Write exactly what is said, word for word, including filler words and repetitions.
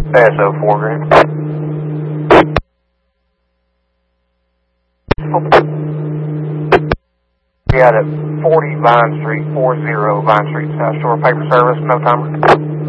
S O four grand. We got at forty Vine Street, four zero Vine Street, South Shore, paper service, no timer.